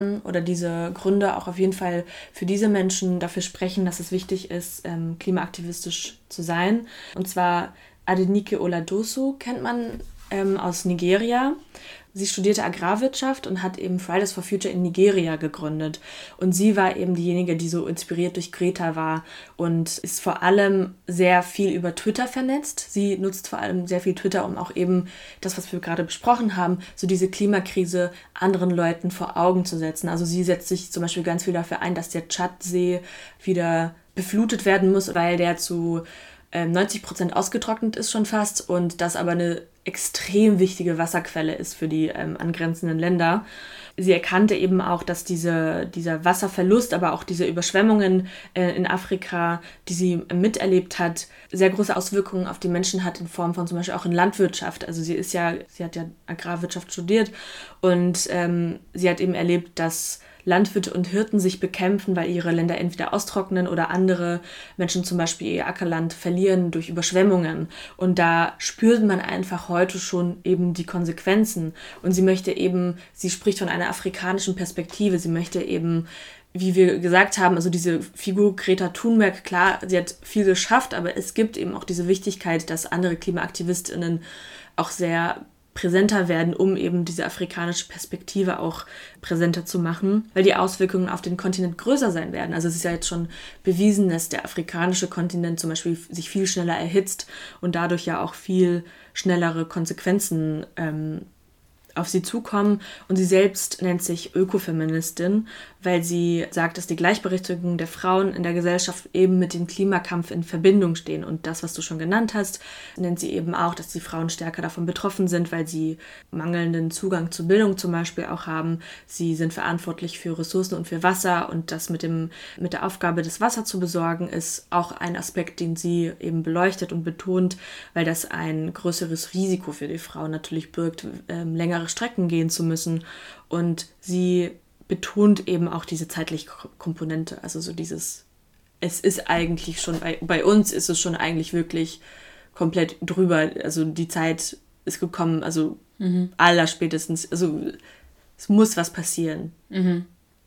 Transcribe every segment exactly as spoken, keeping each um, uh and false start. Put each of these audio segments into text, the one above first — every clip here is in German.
oder diese Gründe auch auf jeden Fall für diese Menschen dafür sprechen, dass es wichtig ist, ähm, klimaaktivistisch zu sein. Und zwar Adenike Oladosu kennt man ähm, aus Nigeria. Sie studierte Agrarwirtschaft und hat eben Fridays for Future in Nigeria gegründet. Und sie war eben diejenige, die so inspiriert durch Greta war und ist vor allem sehr viel über Twitter vernetzt. Sie nutzt vor allem sehr viel Twitter, um auch eben das, was wir gerade besprochen haben, so diese Klimakrise anderen Leuten vor Augen zu setzen. Also sie setzt sich zum Beispiel ganz viel dafür ein, dass der Tschadsee wieder beflutet werden muss, weil der zu neunzig Prozent ausgetrocknet ist schon fast und das aber eine extrem wichtige Wasserquelle ist für die ähm, angrenzenden Länder. Sie erkannte eben auch, dass diese, dieser Wasserverlust, aber auch diese Überschwemmungen äh, in Afrika, die sie miterlebt hat, sehr große Auswirkungen auf die Menschen hat in Form von zum Beispiel auch in Landwirtschaft. Also sie ist ja, sie hat ja Agrarwirtschaft studiert und ähm, sie hat eben erlebt, dass Landwirte und Hirten sich bekämpfen, weil ihre Länder entweder austrocknen oder andere Menschen zum Beispiel ihr Ackerland verlieren durch Überschwemmungen. Und da spürt man einfach heute schon eben die Konsequenzen. Und sie möchte eben, sie spricht von einer afrikanischen Perspektive, sie möchte eben, wie wir gesagt haben, also diese Figur Greta Thunberg, klar, sie hat viel geschafft, aber es gibt eben auch diese Wichtigkeit, dass andere KlimaaktivistInnen auch sehr präsenter werden, um eben diese afrikanische Perspektive auch präsenter zu machen, weil die Auswirkungen auf den Kontinent größer sein werden. Also es ist ja jetzt schon bewiesen, dass der afrikanische Kontinent zum Beispiel sich viel schneller erhitzt und dadurch ja auch viel schnellere Konsequenzen ähm, auf sie zukommen. Und sie selbst nennt sich Ökofeministin, weil sie sagt, dass die Gleichberechtigung der Frauen in der Gesellschaft eben mit dem Klimakampf in Verbindung stehen. Und das, was du schon genannt hast, nennt sie eben auch, dass die Frauen stärker davon betroffen sind, weil sie mangelnden Zugang zur Bildung zum Beispiel auch haben. Sie sind verantwortlich für Ressourcen und für Wasser und das mit dem, mit der Aufgabe, das Wasser zu besorgen, ist auch ein Aspekt, den sie eben beleuchtet und betont, weil das ein größeres Risiko für die Frauen natürlich birgt, ähm, längere Strecken gehen zu müssen. Und sie betont eben auch diese zeitliche Komponente, also so dieses, es ist eigentlich schon, bei, bei uns ist es schon eigentlich wirklich komplett drüber, also die Zeit ist gekommen, also mhm. allerspätestens, also es muss was passieren. Mhm.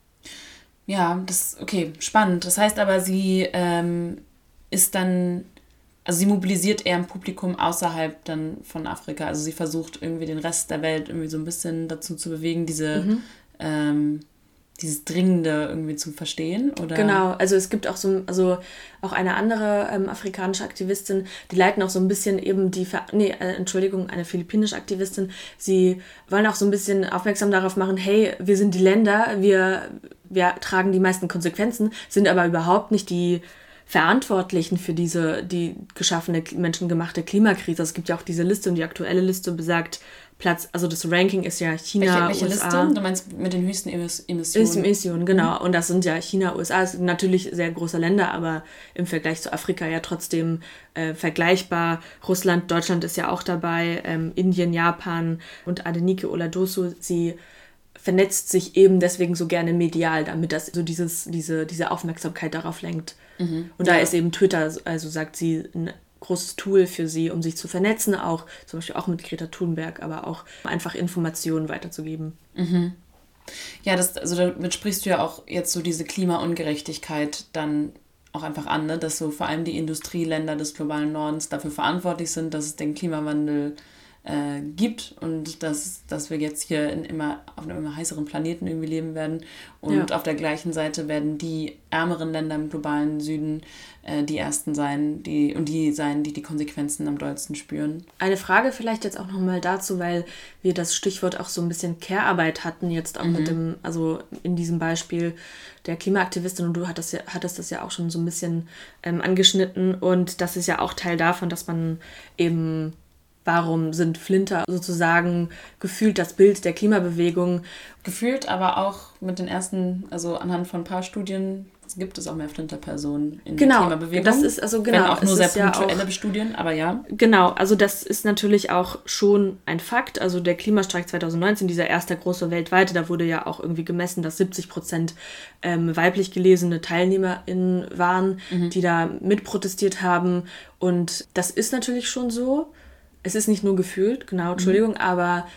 Ja, das, okay, spannend. Das heißt aber, sie ähm, ist dann, also sie mobilisiert eher ein Publikum außerhalb dann von Afrika, also sie versucht irgendwie den Rest der Welt irgendwie so ein bisschen dazu zu bewegen, diese mhm. ähm, dieses Dringende irgendwie zu verstehen, oder? Genau, also es gibt auch so, also auch eine andere ähm, afrikanische Aktivistin, die leiten auch so ein bisschen eben die, Ver- nee, äh, Entschuldigung, eine philippinische Aktivistin, sie wollen auch so ein bisschen aufmerksam darauf machen, hey, wir sind die Länder, wir, wir tragen die meisten Konsequenzen, sind aber überhaupt nicht die Verantwortlichen für diese, die geschaffene, menschengemachte Klimakrise. Es gibt ja auch diese Liste und die aktuelle Liste besagt, Platz, also das Ranking ist ja China, welche, welche U S A. Liste? Du meinst mit den höchsten Emissionen? Emissionen, genau. Und das sind ja China, U S A, das sind natürlich sehr große Länder, aber im Vergleich zu Afrika ja trotzdem äh, vergleichbar. Russland, Deutschland ist ja auch dabei, ähm, Indien, Japan und Adenike Oladosu, sie vernetzt sich eben deswegen so gerne medial, damit das so dieses, diese, diese Aufmerksamkeit darauf lenkt. Mhm. Und ja. Da ist eben Twitter, also sagt sie, ein großes Tool für sie, um sich zu vernetzen, auch zum Beispiel auch mit Greta Thunberg, aber auch einfach Informationen weiterzugeben. Mhm. Ja, das, also damit sprichst du ja auch jetzt so diese Klimaungerechtigkeit dann auch einfach an, ne? Dass so vor allem die Industrieländer des globalen Nordens dafür verantwortlich sind, dass es den Klimawandel äh, gibt und dass, dass wir jetzt hier in immer, auf einem immer heißeren Planeten irgendwie leben werden. Und ja. Auf der gleichen Seite werden die ärmeren Länder im globalen Süden äh, die ersten sein, die und die sein, die die Konsequenzen am dollsten spüren. Eine Frage vielleicht jetzt auch nochmal dazu, weil wir das Stichwort auch so ein bisschen Care-Arbeit hatten, jetzt auch mhm. mit dem, also in diesem Beispiel der Klimaaktivistin, und du hattest, ja, hattest das ja auch schon so ein bisschen ähm, angeschnitten, und das ist ja auch Teil davon, dass man eben, warum sind Flinter sozusagen gefühlt das Bild der Klimabewegung? Gefühlt, aber auch mit den ersten, also anhand von ein paar Studien gibt es auch mehr Flinter-Personen in genau, der Klimabewegung. Das ist also genau, wenn auch nur sehr punktuelle ja auch, Studien, aber ja. Genau, also das ist natürlich auch schon ein Fakt. Also der Klimastreik zwanzig neunzehn, dieser erste große weltweite, da wurde ja auch irgendwie gemessen, dass siebzig Prozent ähm, weiblich gelesene TeilnehmerInnen waren, mhm. die da mitprotestiert haben. Und das ist natürlich schon so. Es ist nicht nur gefühlt, genau, Entschuldigung, mhm. aber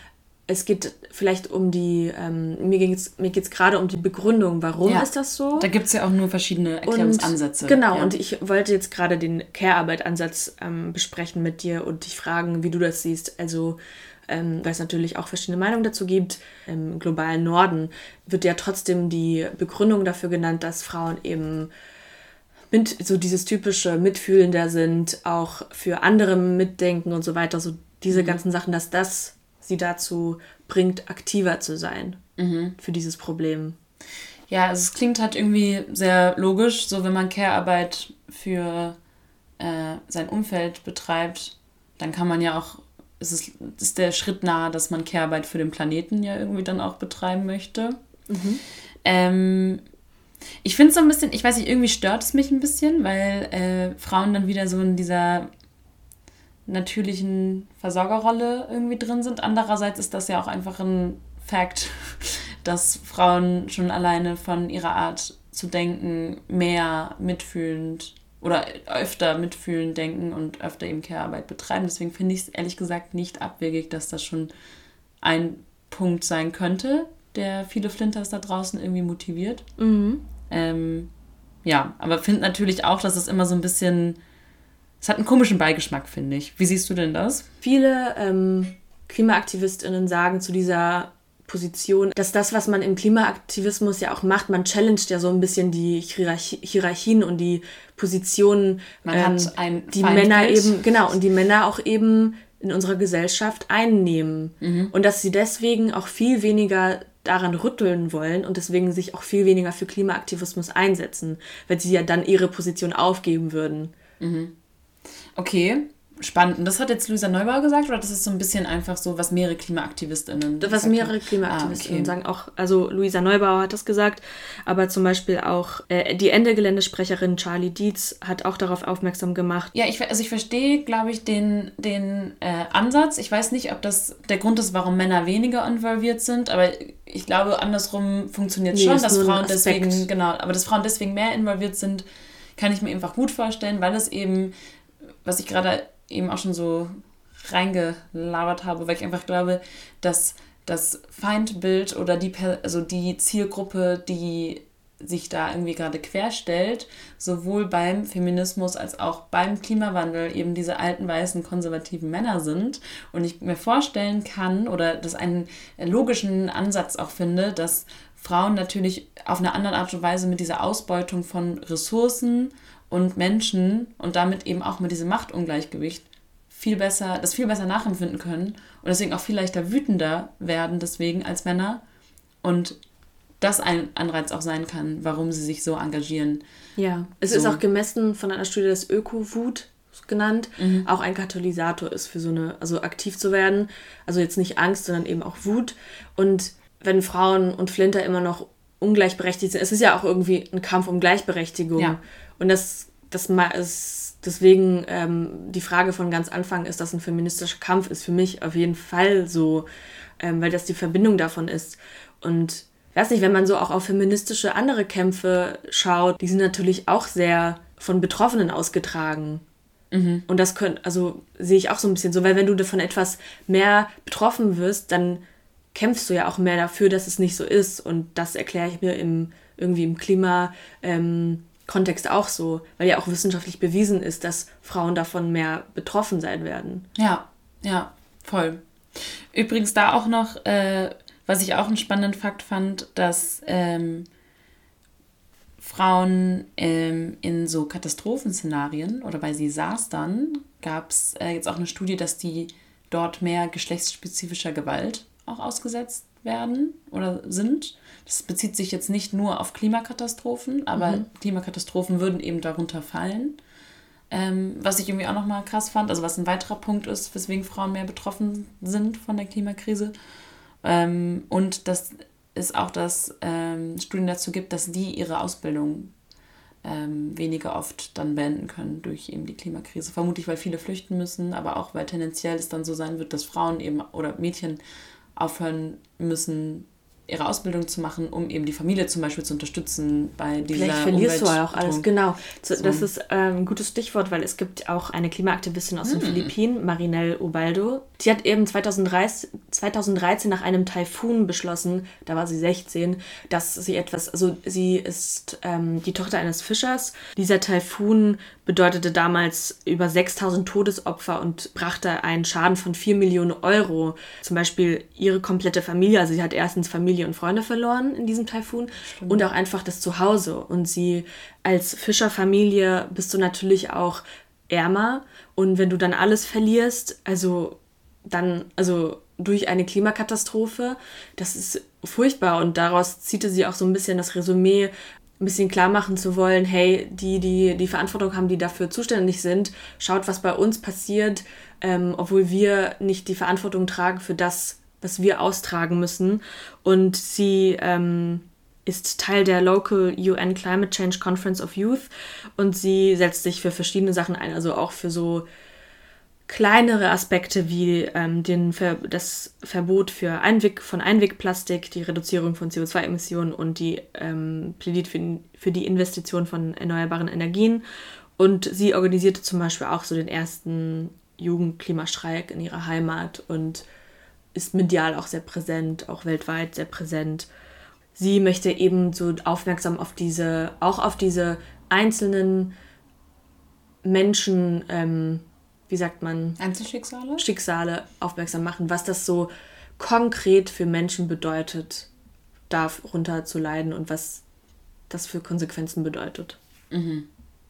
es geht vielleicht um die, ähm, mir, mir geht es gerade um die Begründung, warum ja. ist das so? Da gibt es ja auch nur verschiedene Erklärungsansätze. Und, genau, ja. und ich wollte jetzt gerade den Care-Arbeit-Ansatz ähm, besprechen mit dir und dich fragen, wie du das siehst. Also, ähm, weil es natürlich auch verschiedene Meinungen dazu gibt. Im globalen Norden wird ja trotzdem die Begründung dafür genannt, dass Frauen eben mit, so dieses typische Mitfühlender sind, auch für andere mitdenken und so weiter, so diese mhm. ganzen Sachen, dass das sie dazu bringt, aktiver zu sein mhm. für dieses Problem. Ja, also es klingt halt irgendwie sehr logisch, so wenn man Care-Arbeit für äh, sein Umfeld betreibt, dann kann man ja auch, es ist, ist der Schritt nahe, dass man Care-Arbeit für den Planeten ja irgendwie dann auch betreiben möchte. Mhm. Ähm, ich finde es so ein bisschen, ich weiß nicht, irgendwie stört es mich ein bisschen, weil äh, Frauen dann wieder so in dieser natürlichen Versorgerrolle irgendwie drin sind. Andererseits ist das ja auch einfach ein Fact, dass Frauen schon alleine von ihrer Art zu denken mehr mitfühlend oder öfter mitfühlend denken und öfter eben Care-Arbeit betreiben. Deswegen finde ich es ehrlich gesagt nicht abwegig, dass das schon ein Punkt sein könnte, der viele Flinters da draußen irgendwie motiviert. Mhm. Ähm, ja, aber finde natürlich auch, dass es immer so ein bisschen, es hat einen komischen Beigeschmack, finde ich. Wie siehst du denn das? Viele ähm, KlimaaktivistInnen sagen zu dieser Position, dass das, was man im Klimaaktivismus ja auch macht, man challenged ja so ein bisschen die Hierarchie, Hierarchien und die Positionen, man ähm, hat ein die Feindbild. Männer eben, genau, und die Männer auch eben in unserer Gesellschaft einnehmen. Mhm. Und dass sie deswegen auch viel weniger daran rütteln wollen und deswegen sich auch viel weniger für Klimaaktivismus einsetzen, weil sie ja dann ihre Position aufgeben würden. Mhm. Okay, spannend. Und das hat jetzt Luisa Neubauer gesagt, oder das ist so ein bisschen einfach so, was mehrere KlimaaktivistInnen Was mehrere KlimaaktivistInnen ah, okay. sagen. Auch, also Luisa Neubauer hat das gesagt, aber zum Beispiel auch äh, die Ende-Gelände-Sprecherin Charlie Dietz hat auch darauf aufmerksam gemacht. Ja, ich, also ich verstehe, glaube ich, den, den äh, Ansatz. Ich weiß nicht, ob das der Grund ist, warum Männer weniger involviert sind, aber ich glaube, andersrum funktioniert es nee, schon, dass Frauen deswegen, genau, aber dass Frauen deswegen mehr involviert sind, kann ich mir einfach gut vorstellen, weil es eben, was ich gerade eben auch schon so reingelabert habe, weil ich einfach glaube, dass das Feindbild oder die, also die Zielgruppe, die sich da irgendwie gerade querstellt, sowohl beim Feminismus als auch beim Klimawandel eben diese alten, weißen, konservativen Männer sind. Und ich mir vorstellen kann oder das einen logischen Ansatz auch finde, dass Frauen natürlich auf eine andere Art und Weise mit dieser Ausbeutung von Ressourcen und Menschen und damit eben auch mit diesem Machtungleichgewicht viel besser, das viel besser nachempfinden können und deswegen auch viel leichter wütender werden deswegen als Männer und das ein Anreiz auch sein kann, warum sie sich so engagieren. Ja, es so. ist auch gemessen von einer Studie des Öko-Wut genannt, mhm. auch ein Katalysator ist für so eine, also aktiv zu werden, also jetzt nicht Angst, sondern eben auch Wut und wenn Frauen und Flinter immer noch ungleichberechtigt sind, es ist ja auch irgendwie ein Kampf um Gleichberechtigung. Ja. Und das, das ist deswegen ähm, die Frage von ganz Anfang, ist das ein feministischer Kampf, ist für mich auf jeden Fall so, ähm, weil das die Verbindung davon ist. Und ich weiß nicht, wenn man so auch auf feministische andere Kämpfe schaut, die sind natürlich auch sehr von Betroffenen ausgetragen. Mhm. Und das könnte, also sehe ich auch so ein bisschen so, weil wenn du davon etwas mehr betroffen wirst, dann kämpfst du ja auch mehr dafür, dass es nicht so ist. Und das erkläre ich mir im, irgendwie im Klima ähm, Kontext auch so, weil ja auch wissenschaftlich bewiesen ist, dass Frauen davon mehr betroffen sein werden. Ja, ja, voll. Übrigens da auch noch, äh, was ich auch einen spannenden Fakt fand, dass ähm, Frauen ähm, in so Katastrophenszenarien oder bei Disastern gab es äh, jetzt auch eine Studie, dass die dort mehr geschlechtsspezifischer Gewalt auch ausgesetzt werden oder sind. Das bezieht sich jetzt nicht nur auf Klimakatastrophen, aber mhm. Klimakatastrophen würden eben darunter fallen. Ähm, was ich irgendwie auch nochmal krass fand, also was ein weiterer Punkt ist, weswegen Frauen mehr betroffen sind von der Klimakrise. Ähm, und dass es auch das ähm, Studien dazu gibt, dass die ihre Ausbildung ähm, weniger oft dann beenden können durch eben die Klimakrise. Vermutlich, weil viele flüchten müssen, aber auch, weil tendenziell es dann so sein wird, dass Frauen eben oder Mädchen aufhören müssen, ihre Ausbildung zu machen, um eben die Familie zum Beispiel zu unterstützen bei dieser Vielleicht verlierst du auch alles, genau. So. Das ist ähm, ein gutes Stichwort, weil es gibt auch eine Klimaaktivistin aus hm. den Philippinen, Marinel Ubaldo. Die hat eben zweitausenddreizehn nach einem Taifun beschlossen, da war sie sechzehn, dass sie etwas, also sie ist ähm, die Tochter eines Fischers. Dieser Taifun bedeutete damals über sechstausend Todesopfer und brachte einen Schaden von vier Millionen Euro. Zum Beispiel ihre komplette Familie, also sie hat erstens Familie und Freunde verloren in diesem Taifun Stimmt. und auch einfach das Zuhause. Und sie als Fischerfamilie bist du natürlich auch ärmer. Und wenn du dann alles verlierst, also dann, also durch eine Klimakatastrophe, das ist furchtbar. Und daraus ziehte sie auch so ein bisschen das Resümee, ein bisschen klar machen zu wollen, hey, die, die die Verantwortung haben, die dafür zuständig sind, schaut, was bei uns passiert, ähm, obwohl wir nicht die Verantwortung tragen für das, was wir austragen müssen. Und sie ähm, ist Teil der Local U N Climate Change Conference of Youth und sie setzt sich für verschiedene Sachen ein, also auch für so kleinere Aspekte wie ähm, den Ver- das Verbot für Einweg- von Einwegplastik, die Reduzierung von C O zwei Emissionen und die ähm, plädiert für, für die Investition von erneuerbaren Energien. Und sie organisierte zum Beispiel auch so den ersten Jugendklimastreik in ihrer Heimat und ist medial auch sehr präsent, auch weltweit sehr präsent. Sie möchte eben so aufmerksam auf diese, auch auf diese einzelnen Menschen, ähm, wie sagt man? Einzelschicksale? Schicksale aufmerksam machen, was das so konkret für Menschen bedeutet, darunter zu leiden und was das für Konsequenzen bedeutet. Mhm.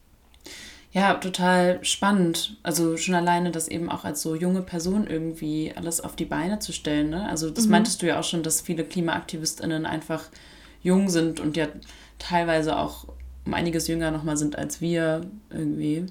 Ja, total spannend. Also schon alleine das eben auch als so junge Person irgendwie alles auf die Beine zu stellen. Ne? Also das mhm. meintest du ja auch schon, dass viele KlimaaktivistInnen einfach jung sind und ja teilweise auch um einiges jünger nochmal sind als wir irgendwie.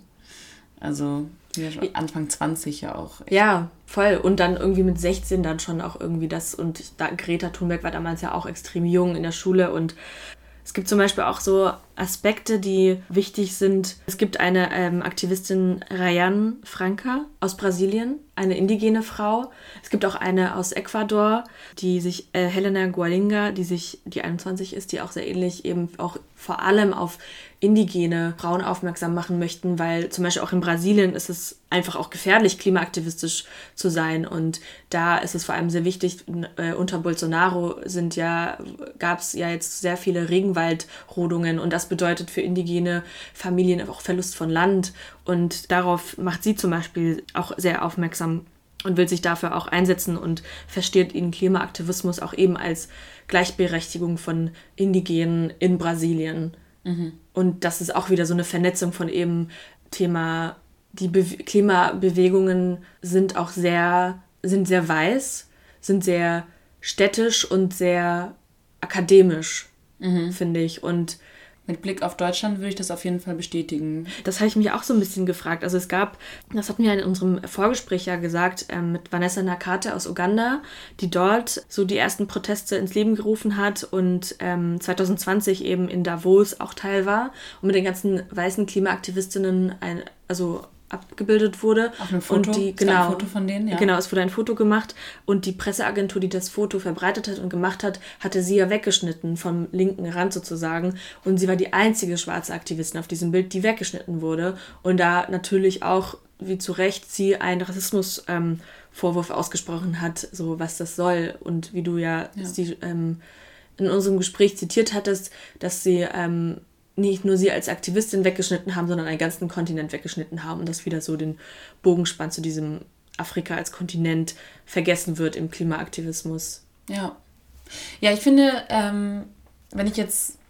Also ja, Anfang zwanzig ja auch. Echt. Ja, voll. Und dann irgendwie mit sechzehn dann schon auch irgendwie das. Und da, Greta Thunberg war damals ja auch extrem jung in der Schule. Und es gibt zum Beispiel auch so Aspekte, die wichtig sind. Es gibt eine ähm, Aktivistin, Rayan Franca aus Brasilien, eine indigene Frau. Es gibt auch eine aus Ecuador, die sich, äh, Helena Gualinga, die sich, die einundzwanzig ist, die auch sehr ähnlich eben auch vor allem auf indigene Frauen aufmerksam machen möchten, weil zum Beispiel auch in Brasilien ist es einfach auch gefährlich, klimaaktivistisch zu sein. Und da ist es vor allem sehr wichtig, äh, unter Bolsonaro sind ja, gab es ja jetzt sehr viele Regenwaldrodungen und das bedeutet für indigene Familien auch Verlust von Land. Und darauf macht sie zum Beispiel auch sehr aufmerksam und will sich dafür auch einsetzen und versteht den Klimaaktivismus auch eben als Gleichberechtigung von Indigenen in Brasilien. Mhm. Und das ist auch wieder so eine Vernetzung von eben Thema, die Be- Klimabewegungen sind auch sehr, sind sehr weiß, sind sehr städtisch und sehr akademisch, mhm. finde ich. Und mit Blick auf Deutschland würde ich das auf jeden Fall bestätigen. Das habe ich mich auch so ein bisschen gefragt. Also es gab, das hatten wir in unserem Vorgespräch ja gesagt, ähm, mit Vanessa Nakate aus Uganda, die dort so die ersten Proteste ins Leben gerufen hat und ähm, zwanzig zwanzig eben in Davos auch Teil war und mit den ganzen weißen Klimaaktivistinnen ein, also abgebildet wurde. Auf einem Foto? Und die, es genau, gab ein Foto von denen, ja. Genau, es wurde ein Foto gemacht und die Presseagentur, die das Foto verbreitet hat und gemacht hat, hatte sie ja weggeschnitten vom linken Rand sozusagen und sie war die einzige schwarze Aktivistin auf diesem Bild, die weggeschnitten wurde und da natürlich auch, wie zu Recht, sie einen Rassismusvorwurf ähm, ausgesprochen hat, so was das soll und wie du ja, ja. Sie, ähm, in unserem Gespräch zitiert hattest, dass sie ähm, nicht nur sie als Aktivistin weggeschnitten haben, sondern einen ganzen Kontinent weggeschnitten haben und das wieder so den Bogen spannt zu diesem Afrika als Kontinent vergessen wird im Klimaaktivismus. Ja. Ja, ich finde, ähm, wenn ich jetzt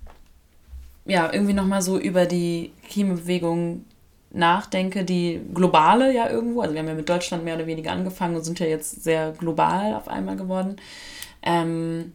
ja irgendwie nochmal so über die Klimabewegung nachdenke, die globale ja irgendwo, also wir haben ja mit Deutschland mehr oder weniger angefangen und sind ja jetzt sehr global auf einmal geworden, ähm,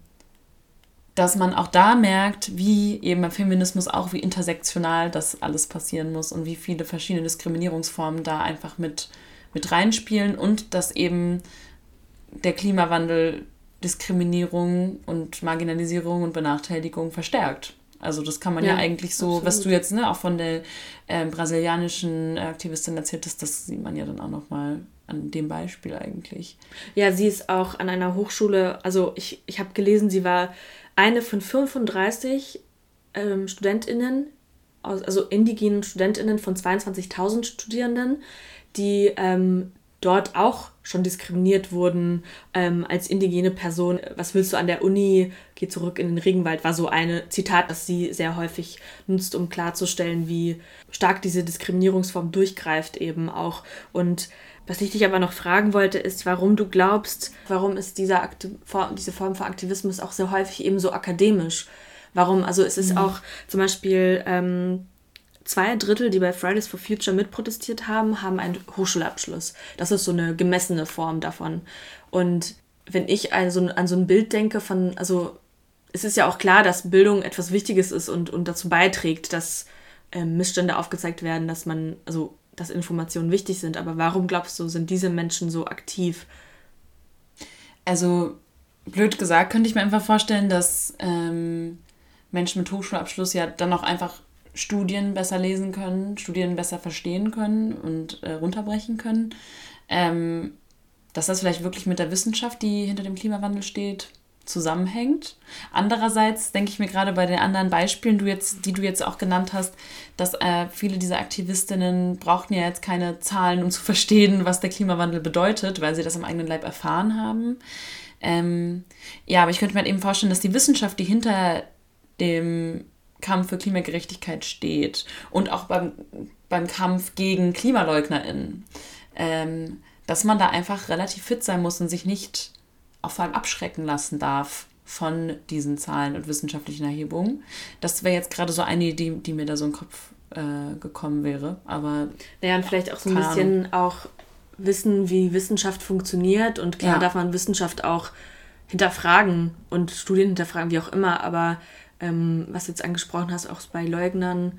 dass man auch da merkt, wie eben beim Feminismus auch, wie intersektional das alles passieren muss und wie viele verschiedene Diskriminierungsformen da einfach mit, mit reinspielen und dass eben der Klimawandel Diskriminierung und Marginalisierung und Benachteiligung verstärkt. Also das kann man ja, ja eigentlich so, absolut. Was du jetzt ne, auch von der äh, brasilianischen Aktivistin erzählt hast, das sieht man ja dann auch nochmal an dem Beispiel eigentlich. Ja, sie ist auch an einer Hochschule, also ich, ich habe gelesen, sie war eine von fünfunddreißig ähm, StudentInnen, also indigenen StudentInnen von zweiundzwanzigtausend Studierenden, die ähm, dort auch schon diskriminiert wurden ähm, als indigene Person. Was willst du an der Uni? Geh zurück in den Regenwald, war so eine Zitat, das sie sehr häufig nutzt, um klarzustellen, wie stark diese Diskriminierungsform durchgreift eben auch. Und was ich dich aber noch fragen wollte, ist, warum du glaubst, warum ist dieser Akti- Form, diese Form von Aktivismus auch sehr häufig eben so akademisch? Warum? Also es ist mhm. auch zum Beispiel ähm, zwei Drittel, die bei Fridays for Future mitprotestiert haben, haben einen Hochschulabschluss. Das ist so eine gemessene Form davon. Und wenn ich also an so ein Bild denke von, also es ist ja auch klar, dass Bildung etwas Wichtiges ist und, und dazu beiträgt, dass ähm, Missstände aufgezeigt werden, dass man, also dass Informationen wichtig sind. Aber warum glaubst du, sind diese Menschen so aktiv? Also blöd gesagt, könnte ich mir einfach vorstellen, dass ähm, Menschen mit Hochschulabschluss ja dann auch einfach Studien besser lesen können, Studien besser verstehen können und äh, runterbrechen können. Ähm, dass das vielleicht wirklich mit der Wissenschaft, die hinter dem Klimawandel steht, zusammenhängt. Andererseits denke ich mir gerade bei den anderen Beispielen, du jetzt, die du jetzt auch genannt hast, dass äh, viele dieser Aktivistinnen brauchten ja jetzt keine Zahlen, um zu verstehen, was der Klimawandel bedeutet, weil sie das am eigenen Leib erfahren haben. Ähm, ja, aber ich könnte mir halt eben vorstellen, dass die Wissenschaft, die hinter dem Kampf für Klimagerechtigkeit steht und auch beim, beim Kampf gegen KlimaleugnerInnen, ähm, dass man da einfach relativ fit sein muss und sich nicht auch vor allem abschrecken lassen darf von diesen Zahlen und wissenschaftlichen Erhebungen. Das wäre jetzt gerade so eine Idee, die mir da so in den Kopf äh, gekommen wäre. Aber naja, und vielleicht auch so ein bisschen Ahnung. auch wissen, wie Wissenschaft funktioniert. Und klar ja. darf man Wissenschaft auch hinterfragen und Studien hinterfragen, wie auch immer, aber Ähm, was du jetzt angesprochen hast, auch bei Leugnern,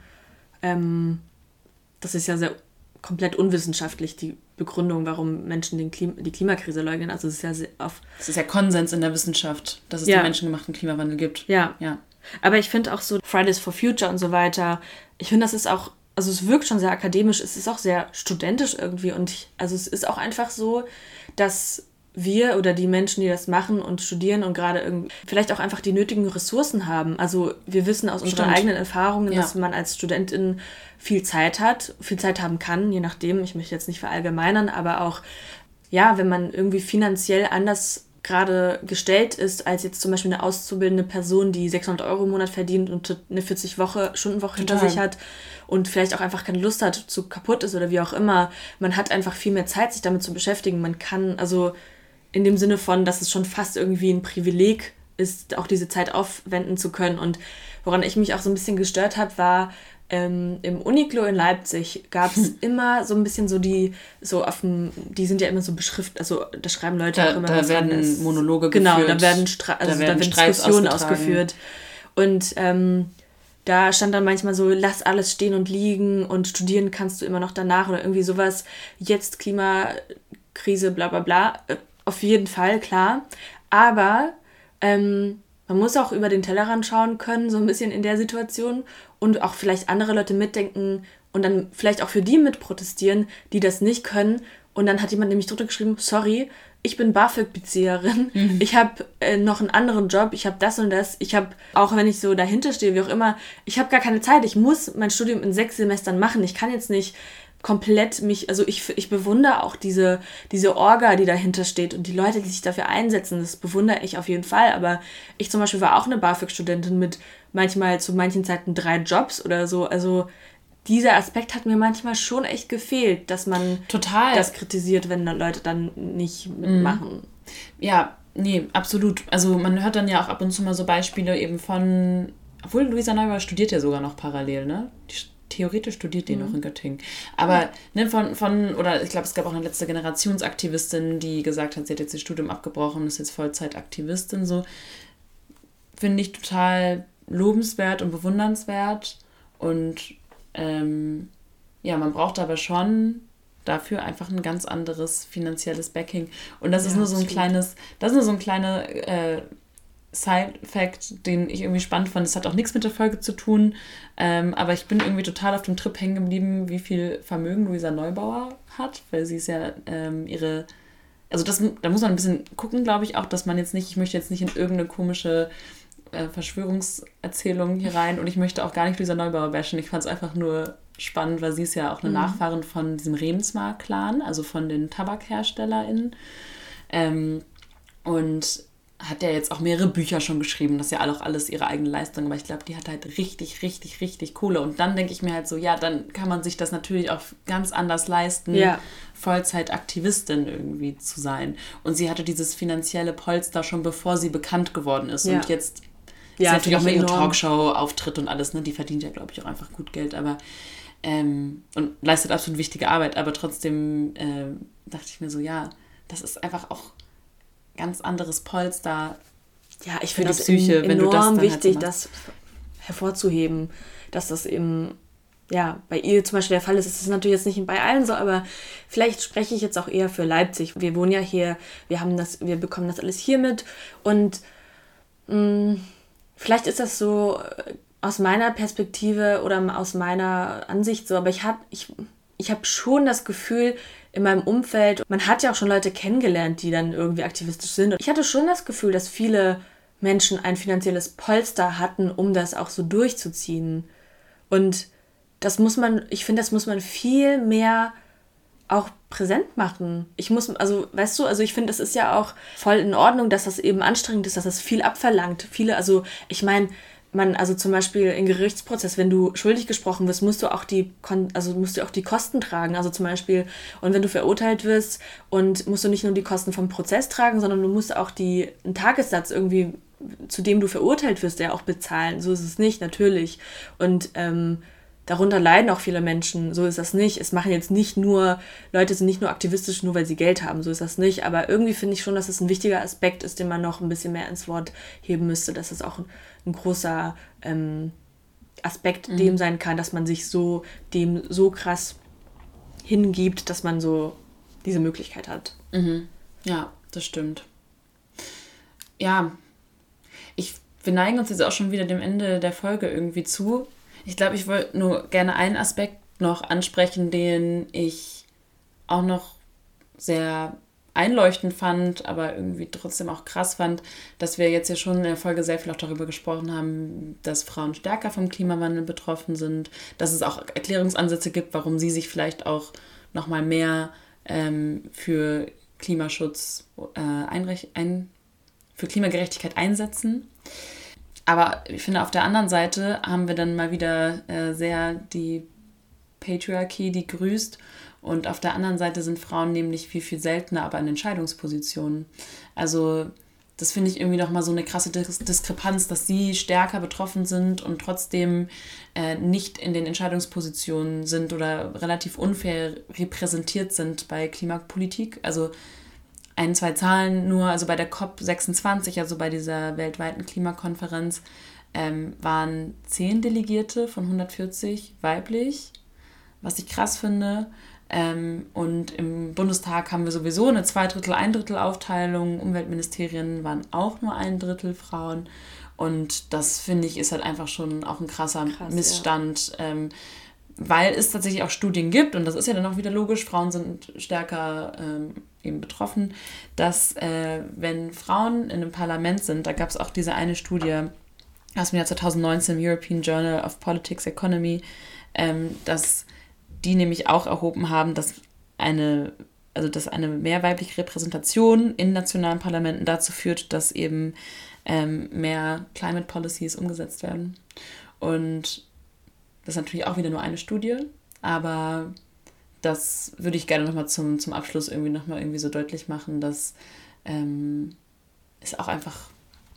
ähm, das ist ja sehr komplett unwissenschaftlich, die Begründung, warum Menschen den Klim- die Klimakrise leugnen. Also es ist ja sehr oft... Es ist ja Konsens in der Wissenschaft, dass es ja. den menschengemachten Klimawandel gibt. Ja. ja. Aber ich finde auch so Fridays for Future und so weiter, ich finde, das ist auch, also es wirkt schon sehr akademisch, es ist auch sehr studentisch irgendwie und ich, also es ist auch einfach so, dass wir oder die Menschen, die das machen und studieren und gerade irgendwie vielleicht auch einfach die nötigen Ressourcen haben. Also wir wissen aus unseren Stimmt. eigenen Erfahrungen, ja. dass man als Studentin viel Zeit hat, viel Zeit haben kann, je nachdem, ich möchte jetzt nicht verallgemeinern, aber auch, ja, wenn man irgendwie finanziell anders gerade gestellt ist, als jetzt zum Beispiel eine auszubildende Person, die sechshundert Euro im Monat verdient und eine vierzig-Stunden-Woche hinter sich hat und vielleicht auch einfach keine Lust hat, zu kaputt ist oder wie auch immer. Man hat einfach viel mehr Zeit, sich damit zu beschäftigen. Man kann, also in dem Sinne von, dass es schon fast irgendwie ein Privileg ist, auch diese Zeit aufwenden zu können. Und woran ich mich auch so ein bisschen gestört habe, war, ähm, im Uniklo in Leipzig gab es immer so ein bisschen so die, so auf dem, die sind ja immer so beschriftet, also da schreiben Leute da, auch immer da was werden ist. Monologe genau, geführt. Genau, da werden, Stra- also da werden, da werden Diskussionen ausgeführt. Und ähm, da stand dann manchmal so, lass alles stehen und liegen und studieren kannst du immer noch danach oder irgendwie sowas, jetzt Klimakrise, bla bla bla. Auf jeden Fall, klar. Aber ähm, man muss auch über den Tellerrand schauen können, so ein bisschen in der Situation und auch vielleicht andere Leute mitdenken und dann vielleicht auch für die mitprotestieren, die das nicht können. Und dann hat jemand nämlich drunter geschrieben, sorry, ich bin BAföG-Bezieherin, mhm. ich habe äh, noch einen anderen Job, ich habe das und das, ich habe, auch wenn ich so dahinter stehe, wie auch immer, ich habe gar keine Zeit, ich muss mein Studium in sechs Semestern machen, ich kann jetzt nicht komplett mich, also ich, ich bewundere auch diese, diese Orga, die dahinter steht und die Leute, die sich dafür einsetzen, das bewundere ich auf jeden Fall, aber ich zum Beispiel war auch eine BAföG-Studentin mit manchmal zu manchen Zeiten drei Jobs oder so, also dieser Aspekt hat mir manchmal schon echt gefehlt, dass man Total. das kritisiert, wenn dann Leute dann nicht mitmachen. Ja, nee, absolut. Also man hört dann ja auch ab und zu mal so Beispiele eben von, obwohl Luisa Neubauer studiert ja sogar noch parallel, ne? Die, theoretisch studiert die mhm. noch in Göttingen. Aber ne, von, von, oder ich glaube, es gab auch eine letzte Generationsaktivistin, die gesagt hat, sie hat jetzt das Studium abgebrochen, ist jetzt Vollzeitaktivistin, so. Finde ich total lobenswert und bewundernswert und Ähm, ja, man braucht aber schon dafür einfach ein ganz anderes finanzielles Backing. Und das ja, ist nur so ein absolut. kleines, das ist nur so ein kleiner, äh, Side-Fact, den ich irgendwie spannend fand. Das hat auch nichts mit der Folge zu tun, ähm, aber ich bin irgendwie total auf dem Trip hängen geblieben, wie viel Vermögen Luisa Neubauer hat, weil sie ist ja ähm, ihre, also das, da muss man ein bisschen gucken, glaube ich auch, dass man jetzt nicht, ich möchte jetzt nicht in irgendeine komische äh, Verschwörungserzählung hier rein und ich möchte auch gar nicht Luisa Neubauer bashen. Ich fand es einfach nur spannend, weil sie ist ja auch eine mhm. Nachfahrin von diesem Remsmar-Clan, also von den TabakherstellerInnen. Ähm, und hat ja jetzt auch mehrere Bücher schon geschrieben, das ist ja auch alles ihre eigene Leistung, aber ich glaube, die hat halt richtig, richtig, richtig Kohle. Und dann denke ich mir halt so, ja, dann kann man sich das natürlich auch ganz anders leisten, ja. Vollzeitaktivistin irgendwie zu sein. Und sie hatte dieses finanzielle Polster schon bevor sie bekannt geworden ist. Ja. Und jetzt ja, ist natürlich auch mit ihrer Talkshow-Auftritt und alles, ne? Die verdient ja, glaube ich, auch einfach gut Geld, aber ähm, und leistet absolut wichtige Arbeit, aber trotzdem äh, dachte ich mir so, ja, das ist einfach auch ganz anderes Polster. Ja, ich finde das Psyche, en- wenn enorm du das dann wichtig, halt so das hervorzuheben, dass das eben ja bei ihr zum Beispiel der Fall ist. Es ist natürlich jetzt nicht bei allen so, aber vielleicht spreche ich jetzt auch eher für Leipzig. Wir wohnen ja hier, wir haben das, wir bekommen das alles hier mit und mh, vielleicht ist das so aus meiner Perspektive oder aus meiner Ansicht so, aber ich habe ich, ich hab schon das Gefühl, in meinem Umfeld, man hat ja auch schon Leute kennengelernt, die dann irgendwie aktivistisch sind. Und ich hatte schon das Gefühl, dass viele Menschen ein finanzielles Polster hatten, um das auch so durchzuziehen. Und das muss man, ich finde, das muss man viel mehr auch präsent machen. Ich muss, also, weißt du, also ich finde, es ist ja auch voll in Ordnung, dass das eben anstrengend ist, dass das viel abverlangt. Viele, also ich meine, man, also zum Beispiel im Gerichtsprozess, wenn du schuldig gesprochen wirst, musst du auch die, also musst du auch die Kosten tragen. Also zum Beispiel, und wenn du verurteilt wirst, und musst du nicht nur die Kosten vom Prozess tragen, sondern du musst auch die, einen Tagessatz irgendwie, zu dem du verurteilt wirst, ja auch bezahlen. So ist es nicht, natürlich. Und ähm, darunter leiden auch viele Menschen. So ist das nicht. Es machen jetzt nicht nur, Leute sind nicht nur aktivistisch, nur weil sie Geld haben. So ist das nicht. Aber irgendwie finde ich schon, dass es ein wichtiger Aspekt ist, den man noch ein bisschen mehr ins Wort heben müsste, dass es auch ein, ein großer ähm, Aspekt mhm. dem sein kann, dass man sich so dem so krass hingibt, dass man so diese Möglichkeit hat. Mhm. Ja, das stimmt. Ja, ich, wir neigen uns jetzt auch schon wieder dem Ende der Folge irgendwie zu. Ich glaube, ich wollte nur gerne einen Aspekt noch ansprechen, den ich auch noch sehr einleuchtend fand, aber irgendwie trotzdem auch krass fand, dass wir jetzt ja schon in der Folge sehr viel auch darüber gesprochen haben, dass Frauen stärker vom Klimawandel betroffen sind, dass es auch Erklärungsansätze gibt, warum sie sich vielleicht auch nochmal mehr ähm, für Klimaschutz äh, einrech- ein, für Klimagerechtigkeit einsetzen. Aber ich finde, auf der anderen Seite haben wir dann mal wieder äh, sehr die Patriarchie, die grüßt. Und auf der anderen Seite sind Frauen nämlich viel, viel seltener, aber in Entscheidungspositionen. Also das finde ich irgendwie nochmal so eine krasse Dis- Diskrepanz, dass sie stärker betroffen sind und trotzdem äh, nicht in den Entscheidungspositionen sind oder relativ unfair repräsentiert sind bei Klimapolitik. Also ein, zwei Zahlen nur, also bei der C O P sechsundzwanzig, also bei dieser weltweiten Klimakonferenz, ähm, waren zehn Delegierte von hundertvierzig weiblich, was ich krass finde. Ähm, und im Bundestag haben wir sowieso eine Zweidrittel-Ein-Drittel-Aufteilung. Umweltministerien waren auch nur ein Drittel Frauen. Und das, finde ich, ist halt einfach schon auch ein krasser Krass, Missstand, ja. ähm, weil es tatsächlich auch Studien gibt, und das ist ja dann auch wieder logisch, Frauen sind stärker ähm, eben betroffen, dass äh, wenn Frauen in einem Parlament sind, da gab es auch diese eine Studie aus dem Jahr zwanzig neunzehn im European Journal of Politics Economy, ähm, dass die nämlich auch erhoben haben, dass eine, also dass eine mehr weibliche Repräsentation in nationalen Parlamenten dazu führt, dass eben ähm, mehr Climate Policies umgesetzt werden. Und das ist natürlich auch wieder nur eine Studie, aber das würde ich gerne nochmal zum, zum Abschluss irgendwie nochmal irgendwie so deutlich machen, dass ähm, es auch einfach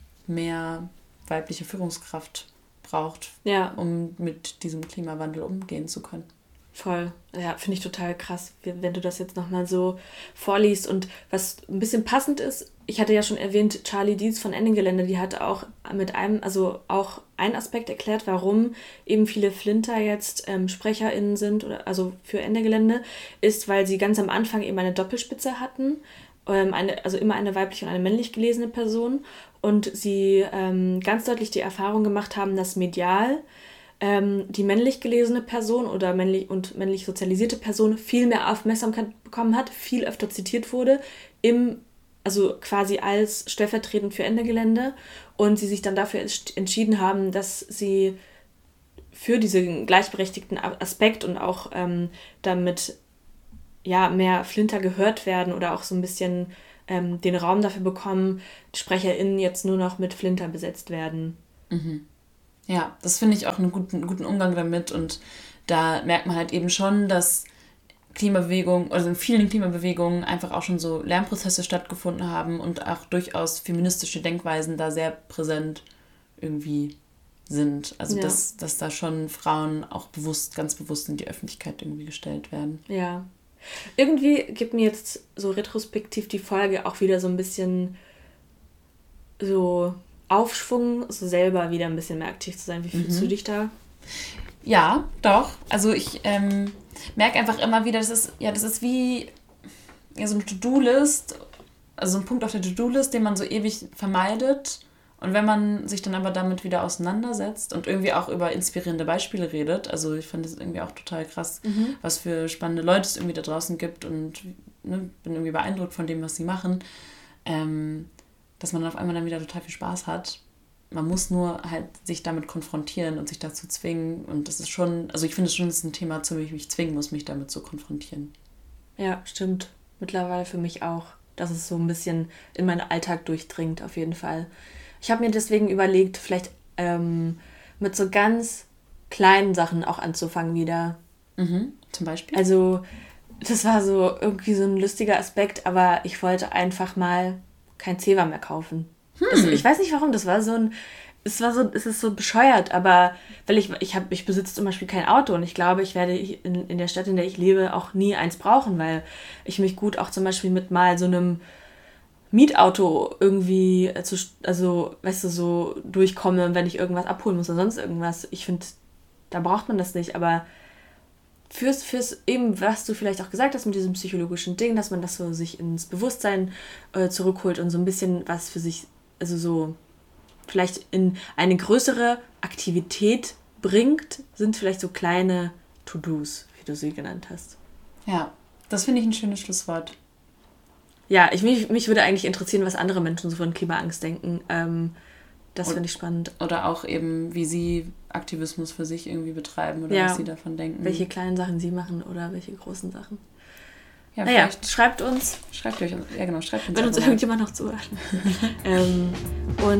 mehr weibliche Führungskraft braucht, ja. um mit diesem Klimawandel umgehen zu können. Voll. Ja, finde ich total krass, wenn du das jetzt nochmal so vorliest. Und was ein bisschen passend ist, ich hatte ja schon erwähnt, Charlie Dietz von Ende Gelände, die hat auch mit einem, also auch einen Aspekt erklärt, warum eben viele Flinter jetzt ähm, SprecherInnen sind, oder also für Ende Gelände, ist, weil sie ganz am Anfang eben eine Doppelspitze hatten. ähm, eine, also immer eine weiblich und eine männlich gelesene Person. Und sie ähm, ganz deutlich die Erfahrung gemacht haben, dass medial ähm, die männlich gelesene Person oder männlich und männlich sozialisierte Person viel mehr Aufmerksamkeit bekommen hat, viel öfter zitiert wurde, im, also quasi als stellvertretend für Ende Gelände. Und sie sich dann dafür entschieden haben, dass sie für diesen gleichberechtigten Aspekt und auch ähm, damit ja, mehr Flinter gehört werden oder auch so ein bisschen ähm, den Raum dafür bekommen, SprecherInnen jetzt nur noch mit Flinter besetzt werden. Mhm. Ja, das finde ich auch einen guten, guten Umgang damit und da merkt man halt eben schon, dass Klimabewegung, also in vielen Klimabewegungen einfach auch schon so Lernprozesse stattgefunden haben und auch durchaus feministische Denkweisen da sehr präsent irgendwie sind. Also ja. dass, dass da schon Frauen auch bewusst, ganz bewusst in die Öffentlichkeit irgendwie gestellt werden. Ja. Irgendwie gibt mir jetzt so retrospektiv die Folge auch wieder so ein bisschen so Aufschwung, so selber wieder ein bisschen mehr aktiv zu sein. Wie fühlst mhm. du dich da? Ja, doch. Also ich ähm, merke einfach immer wieder, das ist, ja, das ist wie ja, so eine To-Do-List, also so ein Punkt auf der To-Do-List, den man so ewig vermeidet. Und wenn man sich dann aber damit wieder auseinandersetzt und irgendwie auch über inspirierende Beispiele redet, also ich fand das irgendwie auch total krass, mhm. was für spannende Leute es irgendwie da draußen gibt und ne, bin irgendwie beeindruckt von dem, was sie machen, ähm, dass man dann auf einmal dann wieder total viel Spaß hat. Man muss nur halt sich damit konfrontieren und sich dazu zwingen und das ist schon, also ich finde es schon, das ist ein Thema, zu dem ich mich zwingen muss, mich damit zu konfrontieren. Ja, stimmt. Mittlerweile für mich auch, dass es so ein bisschen in meinen Alltag durchdringt, auf jeden Fall. Ich habe mir deswegen überlegt, vielleicht ähm, mit so ganz kleinen Sachen auch anzufangen wieder. Mhm, zum Beispiel? Also das war so irgendwie so ein lustiger Aspekt, aber ich wollte einfach mal kein Zewa mehr kaufen. Hm. Das, ich weiß nicht warum, das war so ein, es war so, es ist so bescheuert, aber weil ich, ich habe, ich besitze zum Beispiel kein Auto und ich glaube, ich werde in, in der Stadt, in der ich lebe, auch nie eins brauchen, weil ich mich gut auch zum Beispiel mit mal so einem Mietauto irgendwie, zu, also, weißt du, so durchkomme, wenn ich irgendwas abholen muss oder sonst irgendwas. Ich finde, da braucht man das nicht, aber fürs, fürs eben, was du vielleicht auch gesagt hast mit diesem psychologischen Ding, dass man das so sich ins Bewusstsein äh, zurückholt und so ein bisschen was für sich, also so vielleicht in eine größere Aktivität bringt, sind vielleicht so kleine To-Dos, wie du sie genannt hast. Ja, das finde ich ein schönes Schlusswort. Ja, ich, mich, mich würde eigentlich interessieren, was andere Menschen so von Klimaangst denken. Ähm, das finde ich spannend. Oder auch eben, wie sie Aktivismus für sich irgendwie betreiben oder ja, was sie davon denken. Welche kleinen Sachen sie machen oder welche großen Sachen. Ja, naja, schreibt uns. Schreibt euch, ja genau, schreibt uns. Wenn uns irgendjemand noch zuhört. ähm, und